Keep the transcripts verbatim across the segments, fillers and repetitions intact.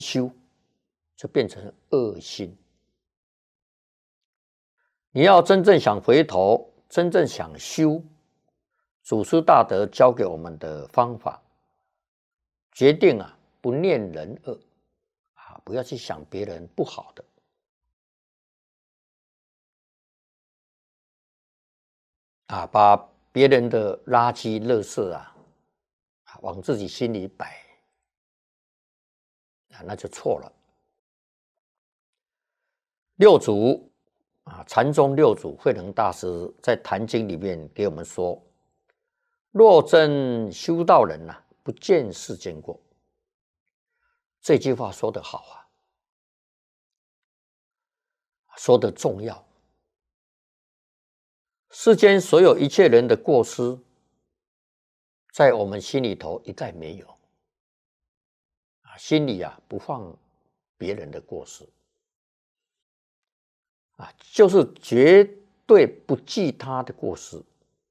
修，就变成恶心。你要真正想回头，真正想修，祖师大德教给我们的方法，决定啊，不念人恶啊，不要去想别人不好的。啊，把别人的垃圾、垃圾啊，往自己心里摆，啊，那就错了。六祖啊，禅宗六祖慧能大师在《坛经》里面给我们说：“若真修道人呐、啊，不见世间过。”这句话说得好啊，说得重要。世间所有一切人的过失，在我们心里头一概没有啊，心里啊不放别人的过失啊，就是绝对不记他的过失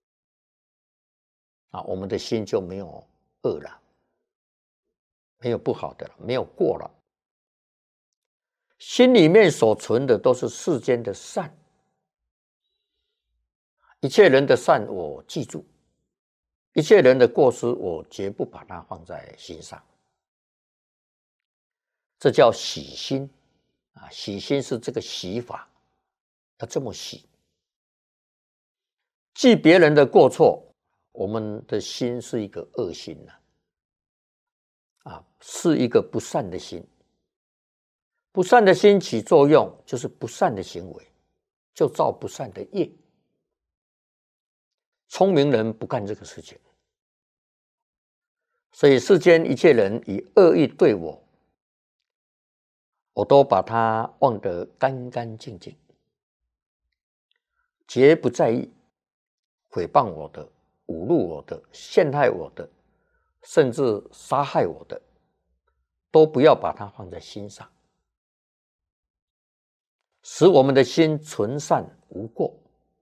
啊，我们的心就没有恶了，没有不好的了，没有过了。心里面所存的都是世间的善，一切人的善我记住，一切人的过失我绝不把它放在心上，这叫洗心啊！洗心是这个洗法，要这么洗。记别人的过错，我们的心是一个恶心呐、啊，啊，是一个不善的心。不善的心起作用，就是不善的行为，就造不善的业。聪明人不干这个事情，所以世间一切人以恶意对我，我都把它忘得干干净净，绝不在意诽谤我的、侮辱我的、陷害我的，甚至杀害我的，都不要把它放在心上，使我们的心纯善无过。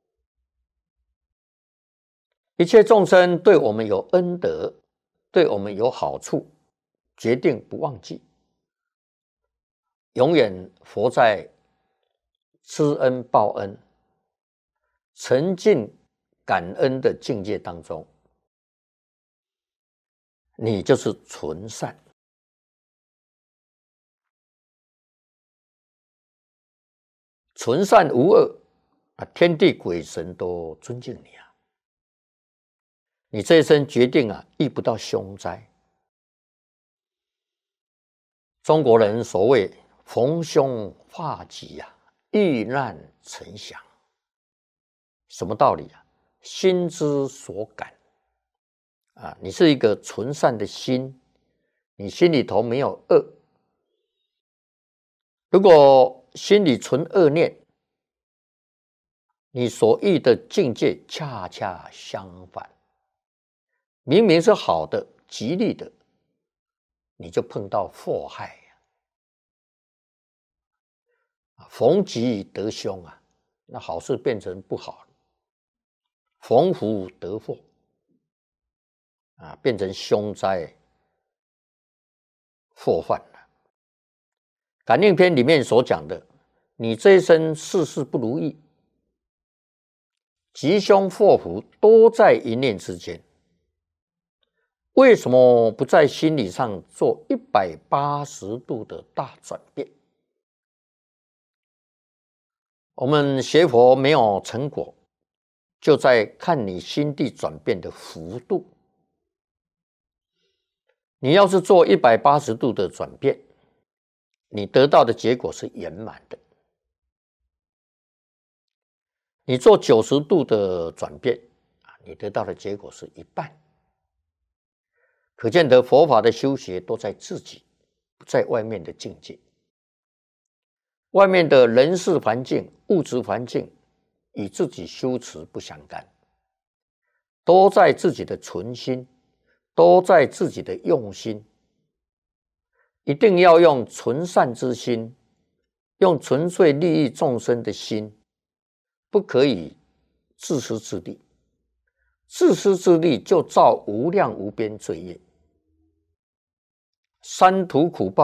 一切众生对我们有恩德，对我们有好处，决定不忘记，永远活在知恩报恩、沉浸感恩的境界当中，你就是纯善。纯善无恶啊，天地鬼神都尊敬你啊！你这一生决定啊，遇不到凶灾。中国人所谓逢凶化吉啊，遇难成祥。什么道理啊？心之所感啊，你是一个纯善的心，你心里头没有恶。如果心里存恶念，你所遇的境界恰恰相反。明明是好的、吉利的，你就碰到祸害啊！逢吉得凶啊，那好事变成不好了；逢福得祸啊，变成凶灾祸患了。感应篇里面所讲的，你这一生事事不如意，吉凶祸福都在一念之间。为什么不在心理上做一百八十度的大转变？我们学佛没有成果，就在看你心地转变的幅度。你要是做一百八十度的转变，你得到的结果是圆满的。你做九十度的转变，你得到的结果是一半。可见得佛法的修学都在自己，不在外面的境界。外面的人事环境、物质环境与自己修持不相干，都在自己的存心，都在自己的用心。一定要用纯善之心，用纯粹利益众生的心，不可以自私自利。自私自利就造无量无边罪业。三途苦报